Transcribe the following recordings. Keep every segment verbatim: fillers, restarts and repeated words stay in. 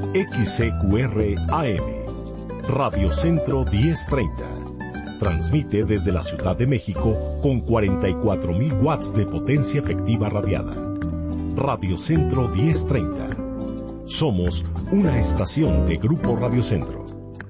X C Q R A M, Radio Centro diez treinta. Transmite desde la Ciudad de México con cuarenta y cuatro mil watts de potencia efectiva radiada. Radio Centro diez treinta. Somos una estación de Grupo Radio Centro.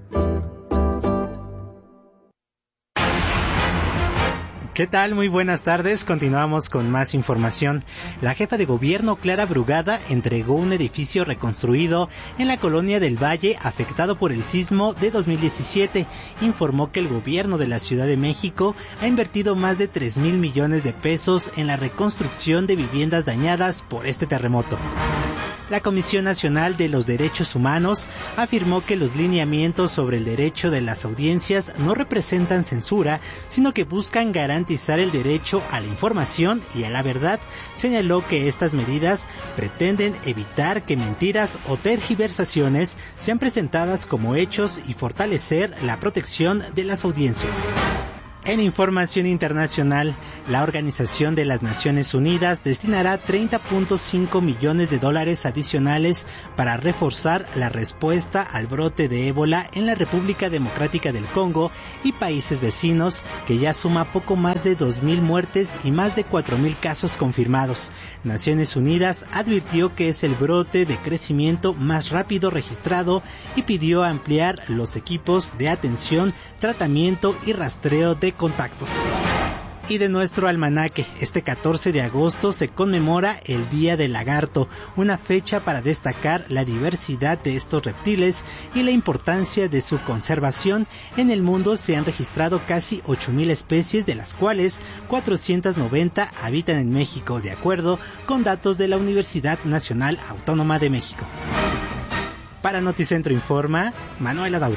¿Qué tal? Muy buenas tardes. Continuamos con más información. La jefa de gobierno, Clara Brugada, entregó un edificio reconstruido en la colonia del Valle afectado por el sismo de dos mil diecisiete. Informó que el gobierno de la Ciudad de México ha invertido más de tres mil millones de pesos en la reconstrucción de viviendas dañadas por este terremoto. La Comisión Nacional de los Derechos Humanos afirmó que los lineamientos sobre el derecho de las audiencias no representan censura, sino que buscan garantizar el derecho a la información y a la verdad. Señaló que estas medidas pretenden evitar que mentiras o tergiversaciones sean presentadas como hechos y fortalecer la protección de las audiencias. En información internacional, la Organización de las Naciones Unidas destinará treinta punto cinco millones de dólares adicionales para reforzar la respuesta al brote de ébola en la República Democrática del Congo y países vecinos, que ya suma poco más de dos mil muertes y más de cuatro mil casos confirmados. Naciones Unidas advirtió que es el brote de crecimiento más rápido registrado y pidió ampliar los equipos de atención, tratamiento y rastreo de contactos. Y de nuestro almanaque, este catorce de agosto se conmemora el Día del Lagarto, una fecha para destacar la diversidad de estos reptiles y la importancia de su conservación. En el mundo se han registrado casi ocho mil especies, de las cuales cuatrocientas noventa habitan en México, de acuerdo con datos de la Universidad Nacional Autónoma de México. Para Noticentro Informa, Manuel Adauto.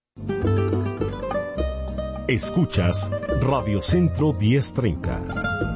Escuchas Radio Centro diez treinta.